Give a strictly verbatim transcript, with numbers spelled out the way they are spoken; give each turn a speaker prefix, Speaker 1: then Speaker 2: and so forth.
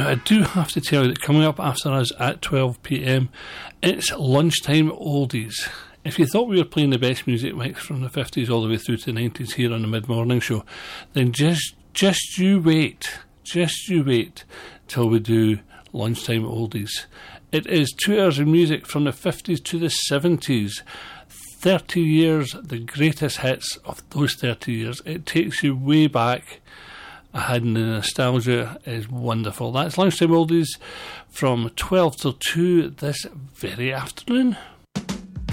Speaker 1: Now, I do have to tell you that coming up after us at twelve p.m, it's Lunchtime Oldies. If you thought we were playing the best music mix from the fifties all the way through to the nineties here on the mid-morning show, then just just you wait. Just you wait till we do Lunchtime Oldies. It is two hours of music from the fifties to the seventies. thirty years, the greatest hits of those thirty years. It takes you way back ahead, and the nostalgia is wonderful. That's Lunchtime Oldies from twelve till two this very afternoon.